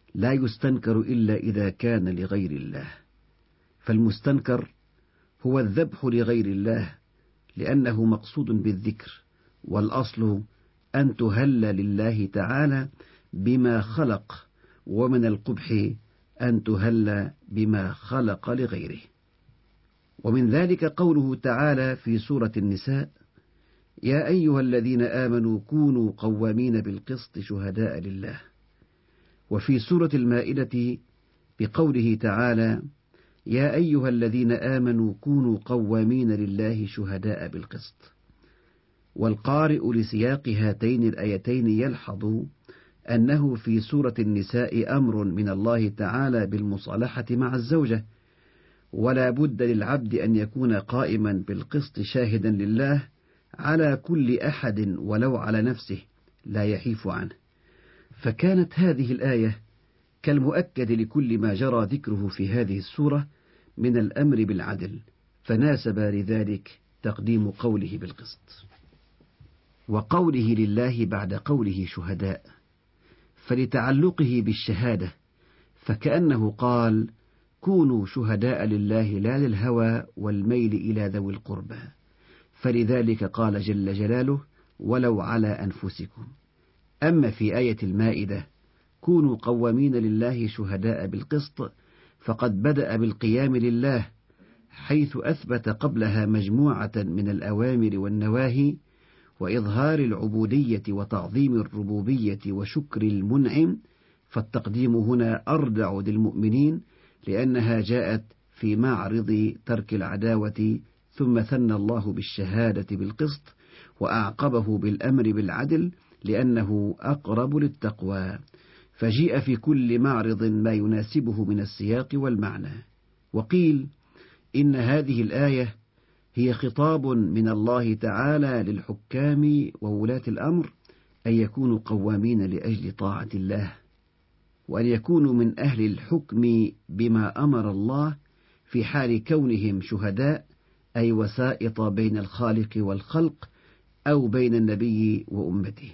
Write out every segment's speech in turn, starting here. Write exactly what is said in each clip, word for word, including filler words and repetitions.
لا يستنكر إلا إذا كان لغير الله، فالمستنكر هو الذبح لغير الله لأنه مقصود بالذكر، والأصل أن تهل لله تعالى بما خلق، ومن القبح أن تهل بما خلق لغيره. ومن ذلك قوله تعالى في سورة النساء: يا أيها الذين آمنوا كونوا قوامين بالقسط شهداء لله. وفي سورة المائدة بقوله تعالى: يا أيها الذين آمنوا كونوا قوامين لله شهداء بالقسط. والقارئ لسياق هاتين الآيتين يلحظ أنه في سورة النساء أمر من الله تعالى بالمصالحة مع الزوجة، ولا بد للعبد أن يكون قائما بالقسط شاهدا لله على كل أحد ولو على نفسه لا يحيف عنه، فكانت هذه الآية كالمؤكد لكل ما جرى ذكره في هذه السورة من الأمر بالعدل، فناسب لذلك تقديم قوله بالقسط وقوله لله بعد قوله شهداء، فلتعلقه بالشهادة، فكأنه قال: كونوا شهداء لله لا للهوى والميل إلى ذوي القربى، فلذلك قال جل جلاله: ولو على أنفسكم. أما في آية المائدة: كونوا قوامين لله شهداء بالقسط، فقد بدأ بالقيام لله، حيث أثبت قبلها مجموعة من الأوامر والنواهي وإظهار العبودية وتعظيم الربوبية وشكر المنعم، فالتقديم هنا أردع للمؤمنين لأنها جاءت في معرض ترك العداوة، ثم ثنى الله بالشهادة بالقسط وأعقبه بالأمر بالعدل لأنه أقرب للتقوى، فجيء في كل معرض ما يناسبه من السياق والمعنى. وقيل إن هذه الآية هي خطاب من الله تعالى للحكام وولاة الأمر أن يكونوا قوامين لأجل طاعة الله، وأن يكونوا من أهل الحكم بما أمر الله في حال كونهم شهداء، أي وسائط بين الخالق والخلق أو بين النبي وأمته.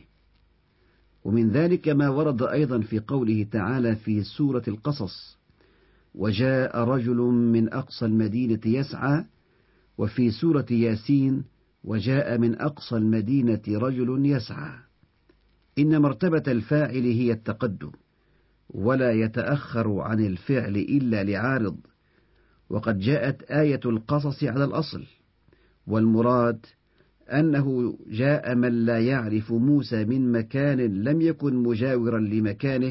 ومن ذلك ما ورد أيضا في قوله تعالى في سورة القصص: وجاء رجل من أقصى المدينة يسعى، وفي سورة ياسين: وجاء من أقصى المدينة رجل يسعى. إن مرتبة الفاعل هي التقدم، ولا يتأخر عن الفعل إلا لعارض، وقد جاءت آية القصص على الأصل، والمراد أنه جاء من لا يعرف موسى من مكان لم يكن مجاورا لمكانه،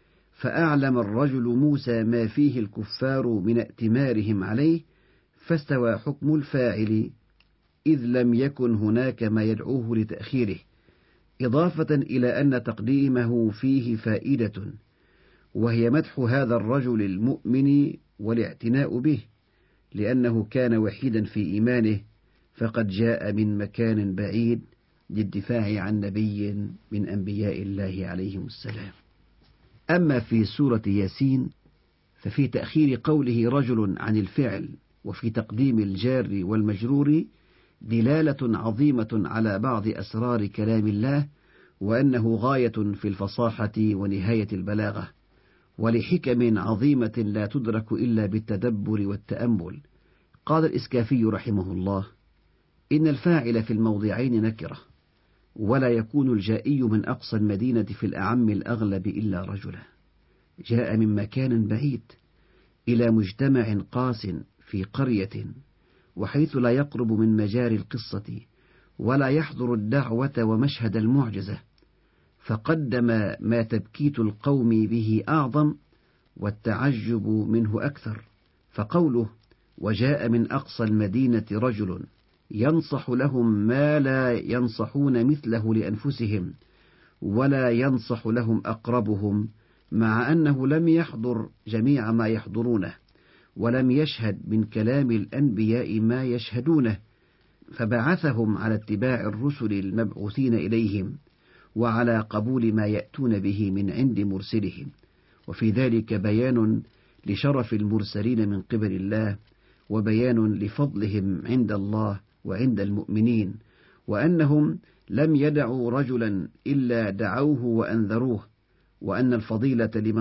فأعلم الرجل موسى ما فيه الكفار من ائتمارهم عليه، فاستوى حكم الفاعل إذ لم يكن هناك ما يدعوه لتأخيره، إضافة إلى أن تقديمه فيه فائدة، وهي مدح هذا الرجل المؤمن والاعتناء به، لأنه كان وحيدا في إيمانه، فقد جاء من مكان بعيد للدفاع عن نبي من أنبياء الله عليهم السلام. أما في سورة ياسين ففي تأخير قوله رجل عن الفعل وفي تقديم الجار والمجرور دلالة عظيمة على بعض أسرار كلام الله، وأنه غاية في الفصاحة ونهاية البلاغة، ولحكم عظيمة لا تدرك إلا بالتدبر والتأمل. قال الإسكافي رحمه الله: إن الفاعل في الموضعين نكرة، ولا يكون الجائي من أقصى المدينة في الأعم الأغلب إلا رجلا، جاء من مكان بعيد إلى مجتمع قاس في قرية، وحيث لا يقرب من مجاري القصة ولا يحضر الدعوة ومشهد المعجزة، فقدم ما تبكيت القوم به أعظم والتعجب منه أكثر، فقوله وجاء من أقصى المدينة رجل ينصح لهم ما لا ينصحون مثله لأنفسهم ولا ينصح لهم أقربهم، مع أنه لم يحضر جميع ما يحضرونه ولم يشهد من كلام الأنبياء ما يشهدونه، فبعثهم على اتباع الرسل المبعوثين إليهم وعلى قبول ما يأتون به من عند مرسلهم، وفي ذلك بيان لشرف المرسلين من قبل الله، وبيان لفضلهم عند الله وعند المؤمنين، وأنهم لم يدعوا رجلا إلا دعوه وأنذروه، وأن الفضيلة لمن